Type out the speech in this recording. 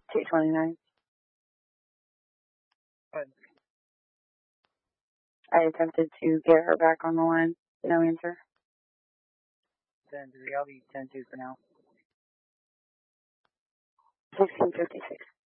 229. Good. I attempted to get her back on the line. No answer. 10-3, I'll be 10-2 for now. 1656.